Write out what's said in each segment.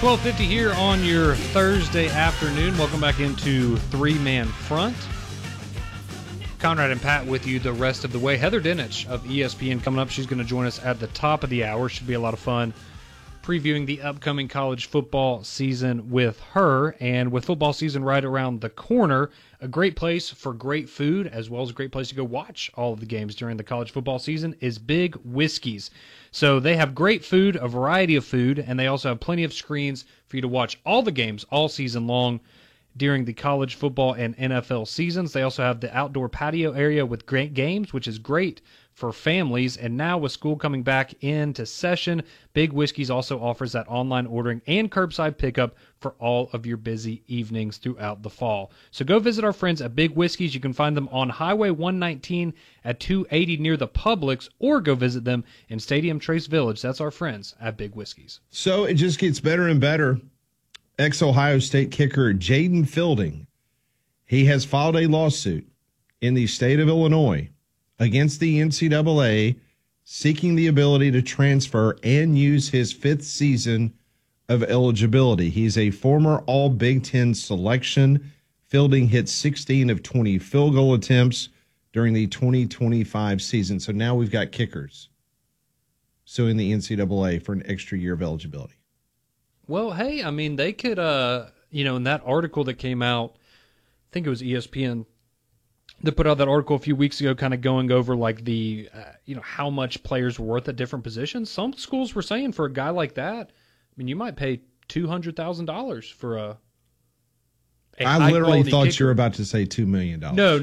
12:50 here on your Thursday afternoon. Welcome back into Three-Man Front. Conrad and Pat with you the rest of the way. Heather Dinich of ESPN coming up. She's going to join us at the top of the hour. Should be a lot of fun previewing the upcoming college football season with her. And with football season right around the corner, a great place for great food as well as a great place to go watch all of the games during the college football season is Big Whiskey's. So they have great food, a variety of food, and they also have plenty of screens for you to watch all the games all season long during the college football and NFL seasons. They also have the outdoor patio area with great games, which is great for families. And now with school coming back into session, Big Whiskey's also offers that online ordering and curbside pickup for all of your busy evenings throughout the fall. So go visit our friends at Big Whiskey's. You can find them on Highway 119 at 280 near the Publix, or go visit them in Stadium Trace Village. That's our friends at Big Whiskey's. So it just gets better and better. Ex-Ohio State kicker Jaden Fielding, he has filed a lawsuit in the state of Illinois against the NCAA seeking the ability to transfer and use his fifth season of eligibility. He's a former All-Big Ten selection. Fielding hit 16 of 20 field goal attempts during the 2025 season. So now we've got kickers suing the NCAA for an extra year of eligibility. Well, hey, I mean, they could, in that article that came out, I think it was ESPN, that put out that article a few weeks ago kind of going over, like, the, how much players were worth at different positions. Some schools were saying for a guy like that, I mean, you might pay $200,000 for a I literally thought kicker. you were about to say $2 million. No.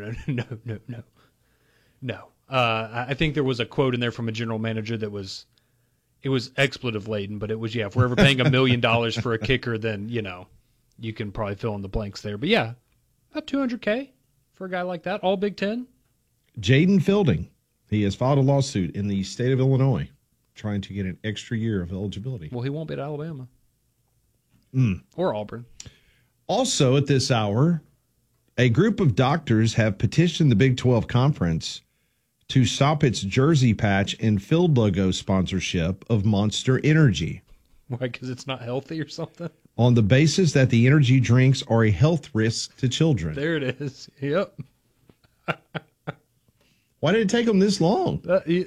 I think there was a quote in there from a general manager that was, it was expletive laden, but it was, if we're ever paying $1 million for a kicker, then, you can probably fill in the blanks there. But yeah, about $200K for a guy like that, all Big Ten. Jaden Fielding, he has filed a lawsuit in the state of Illinois trying to get an extra year of eligibility. Well, he won't be at Alabama. Or Auburn. Also at this hour, a group of doctors have petitioned the Big 12 Conference to stop its jersey patch and field logo sponsorship of Monster Energy. Why, because it's not healthy or something? On the basis that the energy drinks are a health risk to children. There it is. Yep. Why did it take them this long? That came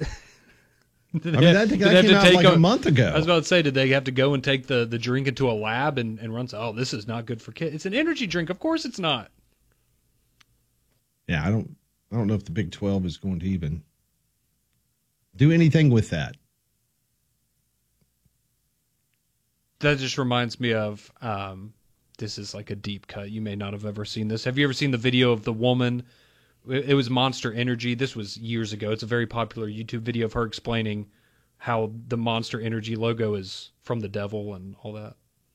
out like a month ago. I was about to say, did they have to go and take the drink into a lab and run? Oh, this is not good for kids. It's an energy drink. Of course it's not. Yeah, I don't know if the Big 12 is going to even do anything with that. That just reminds me of, this is like a deep cut. You may not have ever seen this. Have you ever seen the video of the woman? It was Monster Energy. This was years ago. It's a very popular YouTube video of her explaining how the Monster Energy logo is from the devil and all that.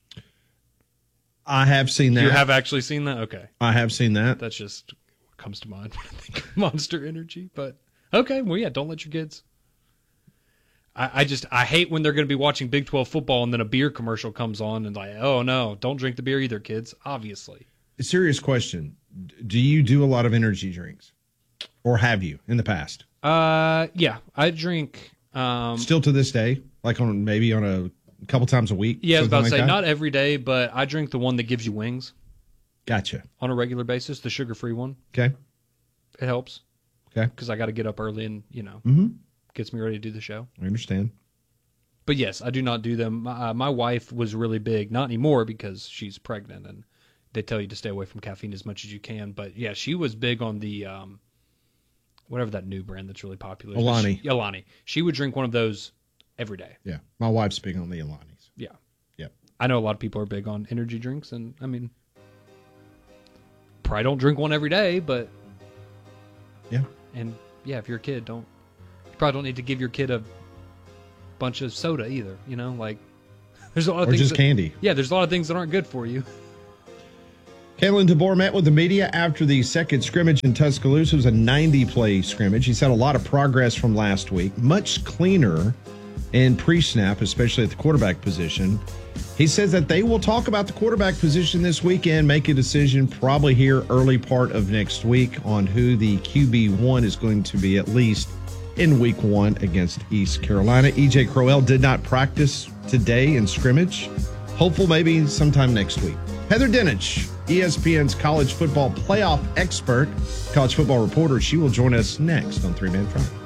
I have seen that. You have actually seen that? Okay. I have seen that. That's just what comes to mind when I think of Monster Energy. But, okay, well, yeah, don't let your kids. I hate when they're going to be watching Big 12 football and then a beer commercial comes on and like, oh, no, don't drink the beer either, kids, obviously. A serious question. Do you do a lot of energy drinks? Or have you in the past? Yeah, I drink. Still to this day? Like maybe on a couple times a week? Yeah, I was about to say, that? Not every day, but I drink the one that gives you wings. Gotcha. On a regular basis, the sugar-free one. Okay. It helps. Okay. Because I got to get up early and, gets me ready to do the show. I understand. But yes, I do not do them. My wife was really big, not anymore because she's pregnant and they tell you to stay away from caffeine as much as you can. But yeah, she was big on the, whatever that new brand that's really popular. Alani. Alani. She would drink one of those every day. Yeah. My wife's big on the Alanis. Yeah. Yep. I know a lot of people are big on energy drinks and I mean, probably don't drink one every day, but. Yeah. And yeah, if you're a kid, you probably don't need to give your kid a bunch of soda either, like there's a lot of things. Or just candy. Yeah, there's a lot of things that aren't good for you. Kalen DeBoer met with the media after the second scrimmage in Tuscaloosa. It was a 90-play scrimmage. He said a lot of progress from last week, much cleaner in pre-snap, especially at the quarterback position. He says that they will talk about the quarterback position this weekend, make a decision probably here early part of next week on who the QB1 is going to be, at least in week 1 against East Carolina. E.J. Crowell did not practice today in scrimmage. Hopeful maybe sometime next week. Heather Dinich, ESPN's college football playoff expert, college football reporter. She will join us next on Three Man Front.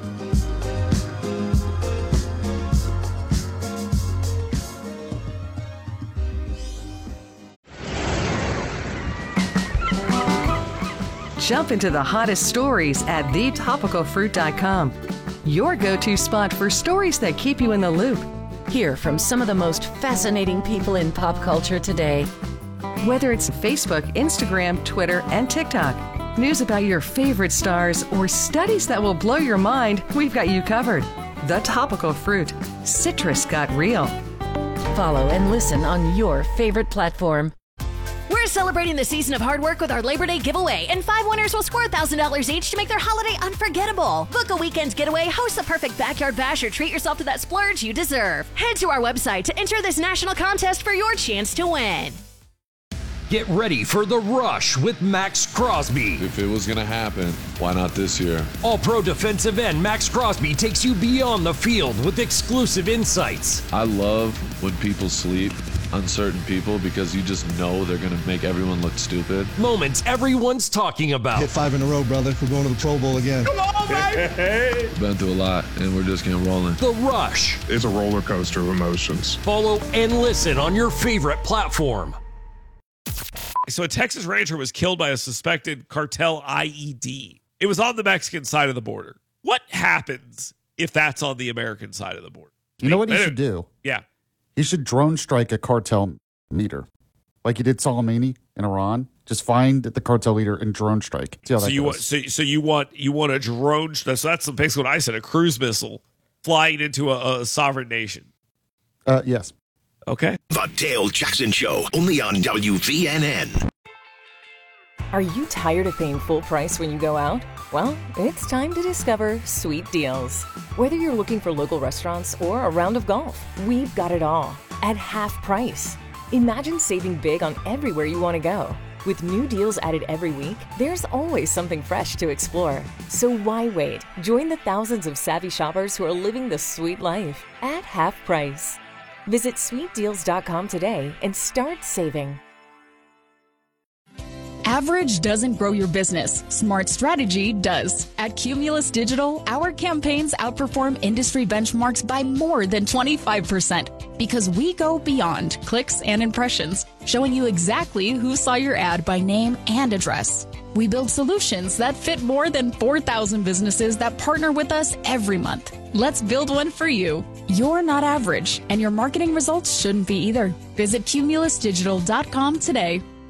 Jump into the hottest stories at thetopicalfruit.com. Your go-to spot for stories that keep you in the loop. Hear from some of the most fascinating people in pop culture today. Whether it's Facebook, Instagram, Twitter, and TikTok, news about your favorite stars, or studies that will blow your mind, we've got you covered. The Topical Fruit. Citrus got real. Follow and listen on your favorite platform. We're celebrating the season of hard work with our Labor Day giveaway, and 5 winners will score $1,000 each to make their holiday unforgettable. Book a weekend getaway, host the perfect backyard bash, or treat yourself to that splurge you deserve. Head to our website to enter this national contest for your chance to win. Get ready for The Rush with Max Crosby. If it was going to happen, why not this year? All-pro defensive end Max Crosby takes you beyond the field with exclusive insights. I love when people sleep on certain people because you just know they're going to make everyone look stupid. Moments everyone's talking about. Hit 5 in a row, brother. We're going to the Pro Bowl again. Come on, baby! Been through a lot, and we're just getting rolling. The Rush. It's a roller coaster of emotions. Follow and listen on your favorite platform. So a Texas rancher was killed by a suspected cartel IED. It was on the Mexican side of the border. What happens if that's on the American side of the border? You know what he should do? Yeah. He should drone strike a cartel leader, like he did Soleimani in Iran. Just find the cartel leader and drone strike. See how that goes. So you want a drone? So that's basically what I said. A cruise missile flying into a sovereign nation. Yes. Okay. The Dale Jackson Show, only on WVNN. Are you tired of paying full price when you go out? Well, it's time to discover Sweet Deals. Whether you're looking for local restaurants or a round of golf, we've got it all at half price. Imagine saving big on everywhere you want to go. With new deals added every week, there's always something fresh to explore. So why wait? Join the thousands of savvy shoppers who are living the sweet life at half price. Visit sweetdeals.com today and start saving. Average doesn't grow your business. Smart strategy does. At Cumulus Digital, our campaigns outperform industry benchmarks by more than 25% because we go beyond clicks and impressions, showing you exactly who saw your ad by name and address. We build solutions that fit more than 4,000 businesses that partner with us every month. Let's build one for you. You're not average, and your marketing results shouldn't be either. Visit cumulusdigital.com today.